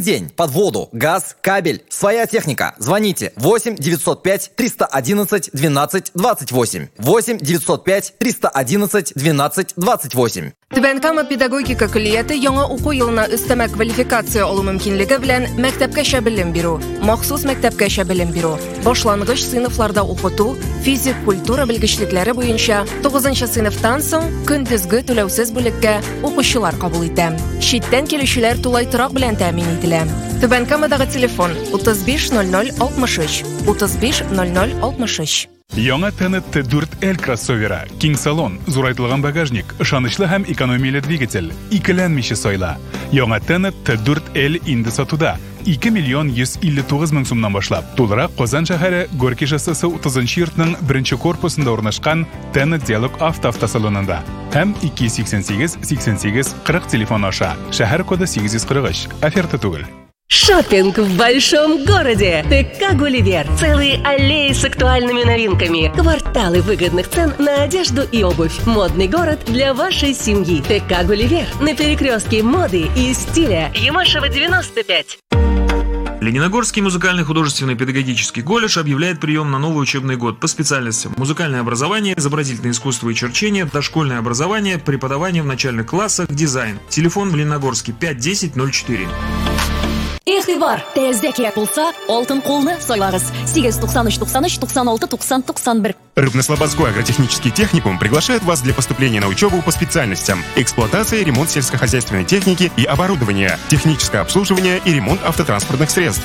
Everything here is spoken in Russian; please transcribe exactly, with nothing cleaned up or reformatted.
День, под воду, газ, кабель, своя техника. Звоните восемь девятьсот пять триста одиннадцать двенадцать двадцать восемь. восемь девятьсот пять триста одиннадцать двенадцать двадцать восемь. Түбәнкама педагогика көллияте яңа уку елына өстәмә квалификация алу мөмкинлеге белән мәктәпкәчә белем бирү, махсус мәктәпкәчә белем бирү, башлангыч сыйныфларда укыту, физик культура белгечлекләре буенча тугызынчы сыйныфтан соң көндезге түләүсез бүлеккә укучылар кабул итә. Читтән килүчеләр тулай торак белән тәэмин ителә. Түбәнкамадагы телефон утыз биш ноль ноль алтмыш өч, утыз биш ноль ноль алтмыш өч. Яңа Т дүрт Л кроссовері, киң салон, зурайтылган багажник, ышанычлы һәм экономияле двигатель, икеләнмичә сайла. Яңа Т дүрт Л инде сатуда. ике миллион йөз илле тугыз мең сумнан башлап. Тулырак Казан шәһәре Горький шоссесы утызынчы йортның беренче корпусында урнашкан Т Диалог авто автосалонында. Һәм ике йөз сиксән сигез сиксән сигез кырык телефон аша. Шәһәр коды сигез йөз кырык өч. Оферта түгел. Шоппинг в большом городе. ТК «Гулливер». Целые аллеи с актуальными новинками. Кварталы выгодных цен на одежду и обувь. Модный город для вашей семьи. ТК «Гулливер». На перекрестке моды и стиля. Ямашева, девяносто пять. Лениногорский музыкальный художественный педагогический колледж объявляет прием на новый учебный год по специальностям: музыкальное образование, изобразительное искусство и черчение, дошкольное образование, преподавание в начальных классах, дизайн. Телефон в Лениногорске пять десять ноль четыре. Игътибар, тезде кирәк булса, алтын кулны сайлагыз. сигез туксан өч туксан өч туксан алты туксан туксан бер. Рыбнослободской агротехнический техникум приглашает вас для поступления на учебу по специальностям: эксплуатация и ремонт сельскохозяйственной техники и оборудования, техническое обслуживание и ремонт автотранспортных средств,